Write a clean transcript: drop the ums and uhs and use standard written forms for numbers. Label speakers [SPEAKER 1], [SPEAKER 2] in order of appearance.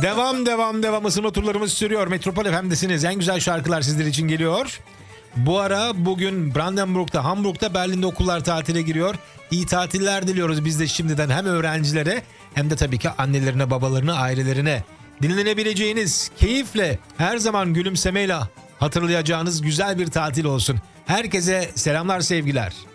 [SPEAKER 1] Devam. Isınma turlarımız sürüyor. Metropol FM'desiniz. En güzel şarkılar sizler için geliyor. Bu ara bugün Brandenburg'da, Hamburg'da, Berlin'de okullar tatile giriyor. İyi tatiller diliyoruz biz de şimdiden hem öğrencilere hem de tabii ki annelerine, babalarına, ailelerine. Dinlenebileceğiniz, keyifle, her zaman gülümsemeyle hatırlayacağınız güzel bir tatil olsun. Herkese selamlar, sevgiler.